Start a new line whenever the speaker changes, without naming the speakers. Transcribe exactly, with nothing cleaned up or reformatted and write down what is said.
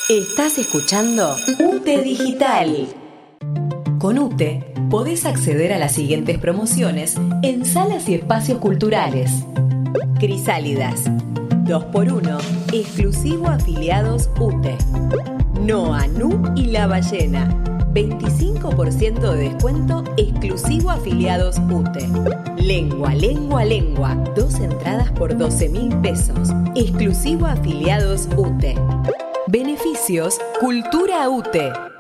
Estás escuchando UTE Digital. Con UTE podés acceder a las siguientes promociones en salas y espacios culturales. Crisálidas, dos por uno, exclusivo afiliados UTE. Noa, Nu y La Ballena, veinticinco por ciento de descuento exclusivo afiliados UTE. Lengua, Lengua, Lengua, dos entradas por doce mil pesos, exclusivo afiliados UTE. Beneficios Cultura UTE.